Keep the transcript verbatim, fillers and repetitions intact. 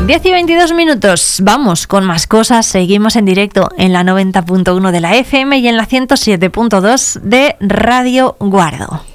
diez y veintidós minutos, vamos con más cosas, seguimos en directo en la noventa punto uno de la F M y en la ciento siete punto dos de Radio Guardo.